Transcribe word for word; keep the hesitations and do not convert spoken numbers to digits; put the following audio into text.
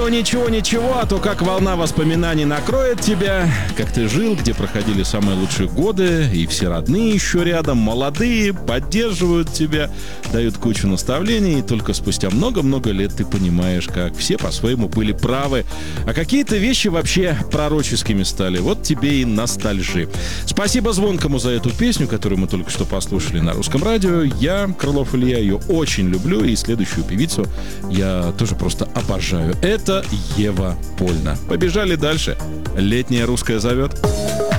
ничего, ничего, а то как волна воспоминаний накроет тебя, как ты жил, где проходили самые лучшие годы, и все родные еще рядом, молодые, поддерживают тебя, дают кучу наставлений, и только спустя много-много лет ты понимаешь, как все по-своему были правы, а какие-то вещи вообще пророческими стали. Вот тебе и ностальжи. Спасибо Звонкому за эту песню, которую мы только что послушали на Русском радио. Я, Крылов Илья, ее очень люблю, и следующую певицу я тоже просто обожаю. Это Ева Польна. Побежали дальше. Летняя русская зовет.